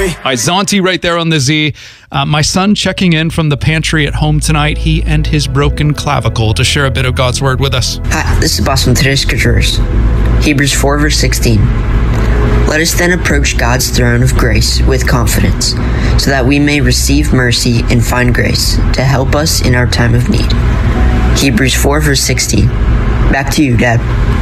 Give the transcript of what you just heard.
Hi, Zonti right there on the Z. My son checking in from the pantry at home tonight. He and his broken clavicle to share a bit of God's word with us. Hi, this is Boston. Today's scriptures, Hebrews 4 verse 16. Let us then approach God's throne of grace with confidence, so that we may receive mercy and find grace to help us in our time of need. Hebrews 4 verse 16. Back to you, Dad.